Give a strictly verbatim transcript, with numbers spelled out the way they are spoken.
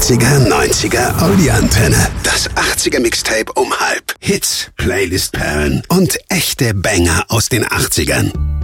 achtziger, neunziger Audi-Antenne. Das achtziger Mixtape um halb. Hits, Playlist-Perlen und echte Banger aus den achtzigern.